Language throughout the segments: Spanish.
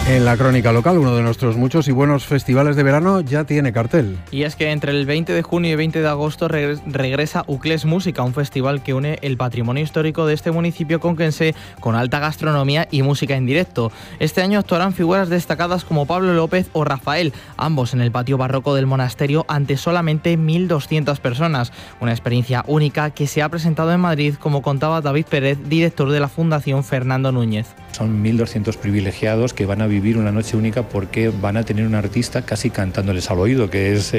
En la crónica local, uno de nuestros muchos y buenos festivales de verano ya tiene cartel. Y es que entre el 20 de junio y 20 de agosto regresa Uclés Música, un festival que une el patrimonio histórico de este municipio conquense con alta gastronomía y música en directo. Este año actuarán figuras destacadas como Pablo López o Rafael, ambos en el patio barroco del monasterio ante solamente 1.200 personas. Una experiencia única que se ha presentado en Madrid, como contaba David Pérez, director de la Fundación Fernando Núñez. Son 1.200 privilegiados que van a vivir una noche única porque van a tener un artista casi cantándoles al oído, que es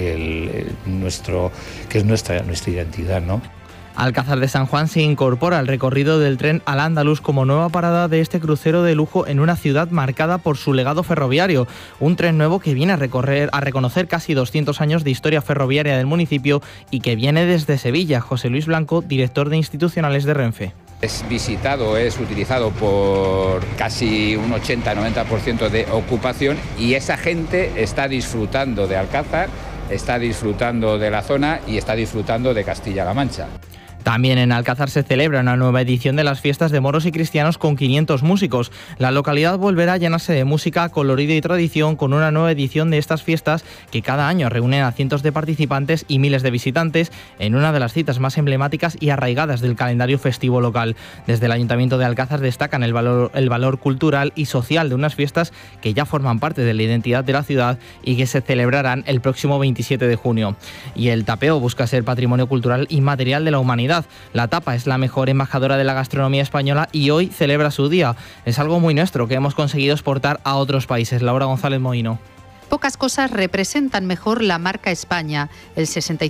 nuestra identidad, ¿no? Alcázar de San Juan se incorpora al recorrido del tren Al Andalus como nueva parada de este crucero de lujo en una ciudad marcada por su legado ferroviario. Un tren nuevo que viene a reconocer casi 200 años de historia ferroviaria del municipio y que viene desde Sevilla. José Luis Blanco, director de institucionales de Renfe. Es visitado, es utilizado por casi un 80-90% de ocupación y esa gente está disfrutando de Alcázar, está disfrutando de la zona y está disfrutando de Castilla-La Mancha. También en Alcázar se celebra una nueva edición de las fiestas de moros y cristianos con 500 músicos. La localidad volverá a llenarse de música, colorido y tradición con una nueva edición de estas fiestas que cada año reúnen a cientos de participantes y miles de visitantes en una de las citas más emblemáticas y arraigadas del calendario festivo local. Desde el Ayuntamiento de Alcázar destacan el valor cultural y social de unas fiestas que ya forman parte de la identidad de la ciudad y que se celebrarán el próximo 27 de junio. Y el tapeo busca ser patrimonio cultural inmaterial de la humanidad. La tapa es la mejor embajadora de la gastronomía española y hoy celebra su día. Es algo muy nuestro que hemos conseguido exportar a otros países. Laura González Moino. Pocas cosas representan mejor la marca España. El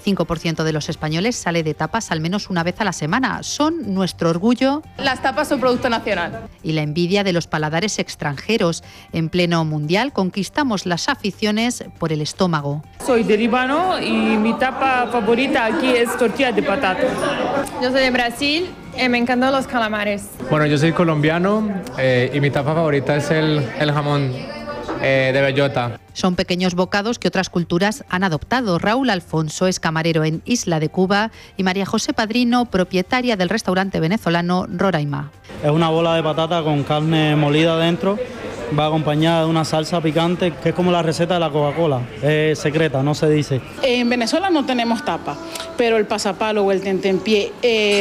65% de los españoles sale de tapas al menos una vez a la semana. Son nuestro orgullo. Las tapas son producto nacional. Y la envidia de los paladares extranjeros. En pleno mundial conquistamos las aficiones por el estómago. Soy de Líbano y mi tapa favorita aquí es tortilla de patata. Yo soy de Brasil y me encantan los calamares. Bueno, yo soy colombiano y mi tapa favorita es el jamón de bellota. Son pequeños bocados que otras culturas han adoptado. Raúl Alfonso es camarero en Isla de Cuba y María José Padrino, propietaria del restaurante venezolano Roraima. Es una bola de patata con carne molida dentro, va acompañada de una salsa picante que es como la receta de la Coca-Cola, es secreta, no se dice. En Venezuela no tenemos tapa, pero el pasapalo o el tentempié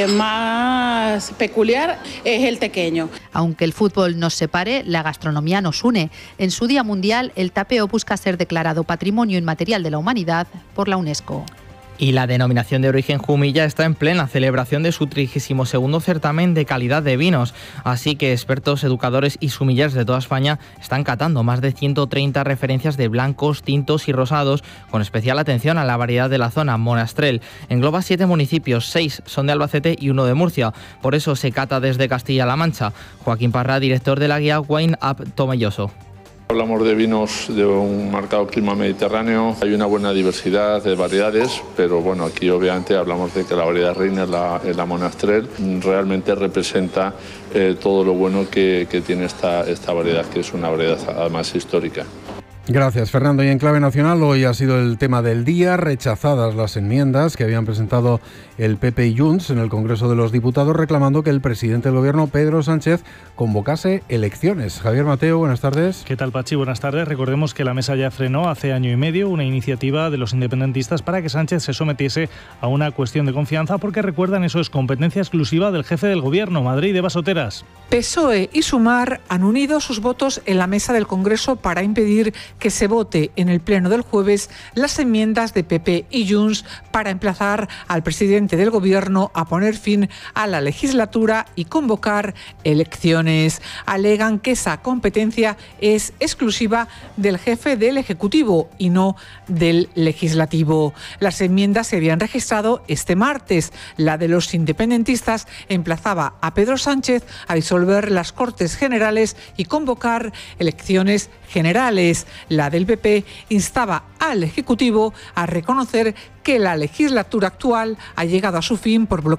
más peculiar es el tequeño. Aunque el fútbol nos separe, la gastronomía nos une. En su Día Mundial, el tapeo busca ser declarado Patrimonio Inmaterial de la Humanidad por la UNESCO. Y la denominación de origen Jumilla está en plena celebración de su 32º certamen de calidad de vinos. Así que expertos, educadores y sumilleros de toda España están catando más de 130 referencias de blancos, tintos y rosados, con especial atención a la variedad de la zona. Monastrell engloba 7 municipios, 6 son de Albacete y 1 de Murcia. Por eso se cata desde Castilla-La Mancha. Joaquín Parra, director de la guía Wine Up Tomelloso. Hablamos de vinos de un marcado clima mediterráneo, hay una buena diversidad de variedades, pero bueno, aquí obviamente hablamos de que la variedad reina es la Monastrell, realmente representa todo lo bueno que tiene esta variedad, que es una variedad además histórica. Gracias, Fernando. Y en clave nacional, hoy ha sido el tema del día, rechazadas las enmiendas que habían presentado el PP y Junts en el Congreso de los Diputados, reclamando que el presidente del Gobierno, Pedro Sánchez, convocase elecciones. Javier Mateo, buenas tardes. ¿Qué tal, Pachi? Buenas tardes. Recordemos que la mesa ya frenó hace año y medio una iniciativa de los independentistas para que Sánchez se sometiese a una cuestión de confianza, porque recuerdan, eso es competencia exclusiva del jefe del Gobierno, Madrid, Eva Soteras. PSOE y Sumar han unido sus votos en la mesa del Congreso para impedir que se vote en el pleno del jueves las enmiendas de PP y Junts para emplazar al presidente del Gobierno a poner fin a la legislatura y convocar elecciones. Alegan que esa competencia es exclusiva del jefe del Ejecutivo y no del Legislativo. Las enmiendas se habían registrado este martes. La de los independentistas emplazaba a Pedro Sánchez a disolver las Cortes Generales y convocar elecciones generales. La del PP instaba al Ejecutivo a reconocer que la legislatura actual ha llegado a su fin por bloqueo